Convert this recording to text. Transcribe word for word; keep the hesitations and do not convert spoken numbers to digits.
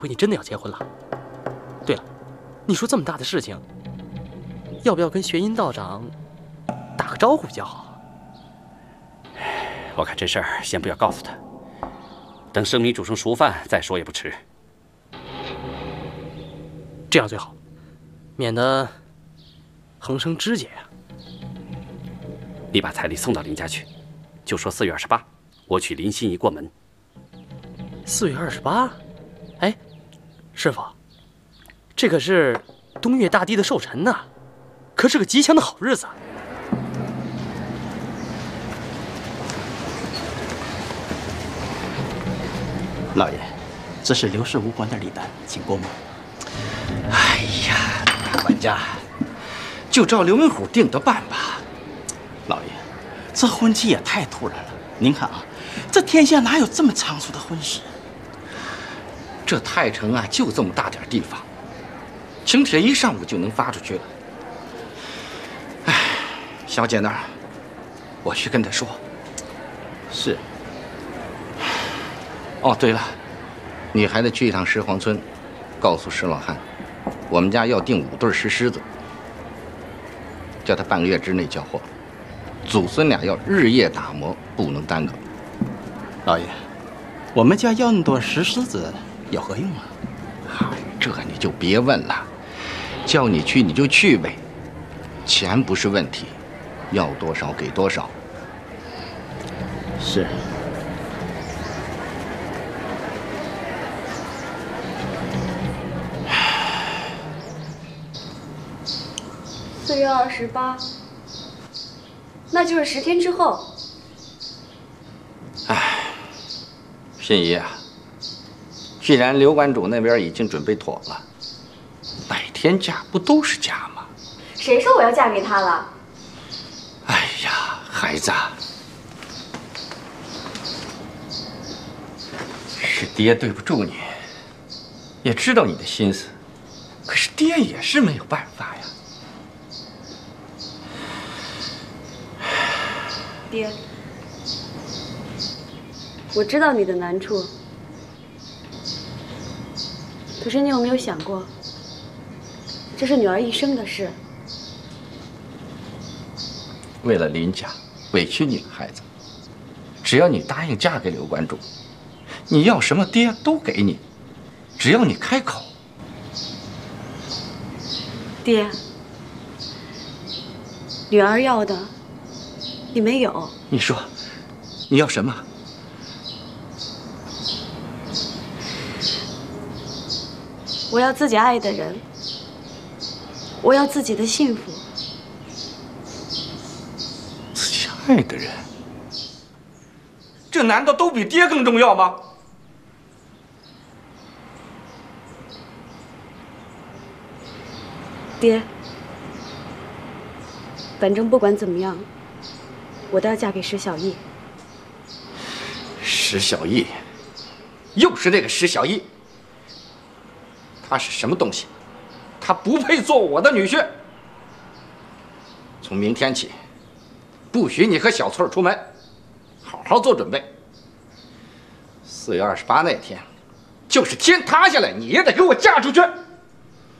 回你真的要结婚了。对了，你说这么大的事情，要不要跟玄阴道长打个招呼比较好？ 我看这事儿先不要告诉他，等生米煮成熟饭再说也不迟。 这样最好，免得横生枝节呀。 你把彩礼送到林家去，就说四月二十八，我娶林心怡过门。 四月二十八，哎，师傅，这可是东岳大帝的寿辰呐，可是个吉祥的好日子。 老爷，这是刘氏武馆的礼单，请过目。 哎呀，大管家，就照刘文虎定的办吧。 老爷，这婚期也太突然了。您看啊，这天下哪有这么仓促的婚事？ 这太城啊，就这么大点地方，请帖一上午就能发出去了。哎，小姐那儿，我去跟她说。 是。 哦，对了，你还得去一趟石皇村，告诉石老汉，我们家要订五对石狮子，叫他半个月之内交货。祖孙俩要日夜打磨，不能耽搁。 老爷，我们家要那么多石狮子有何用啊？ 嗨，这你就别问了，叫你去你就去呗，钱不是问题，要多少给多少。 是。 四月二十八，那就是十天之后。 哎，心怡啊，既然刘馆主那边已经准备妥了，哪天嫁不都是嫁吗？ 谁说我要嫁给他了？ 哎呀，孩子，是爹对不住你，也知道你的心思，可是爹也是没有办法呀。 爹，我知道你的难处，可是你有没有想过，这是女儿一生的事。 为了林家，委屈你了，孩子。只要你答应嫁给刘馆主，你要什么爹都给你，只要你开口。 爹，女儿要的你没有。 你说，你要什么？ 我要自己爱的人，我要自己的幸福。 自己爱的人，这难道都比爹更重要吗？ 爹，反正不管怎么样，我都要嫁给石小艺。 石小艺，又是那个石小艺。他是什么东西？他不配做我的女婿。从明天起，不许你和小翠儿出门，好好做准备。四月二十八那天，就是天塌下来，你也得给我嫁出去。